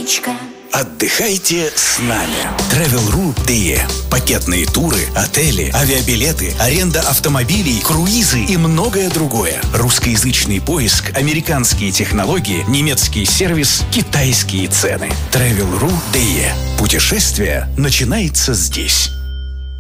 привычка. Отдыхайте с нами. Travel.ru.de. Пакетные туры, отели, авиабилеты, аренда автомобилей, круизы и многое другое. Русскоязычный поиск, американские технологии, немецкий сервис, китайские цены. Travel.ru.de. Путешествие начинается здесь.